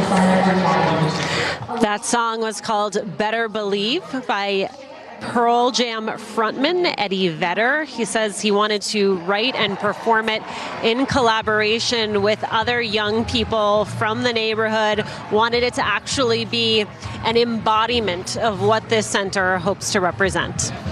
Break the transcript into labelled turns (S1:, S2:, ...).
S1: That song was called Better Believe by Pearl Jam frontman Eddie Vedder. He says he wanted to write and perform it in collaboration with other young people from the neighborhood, wanted it to actually be an embodiment of what this center hopes to represent.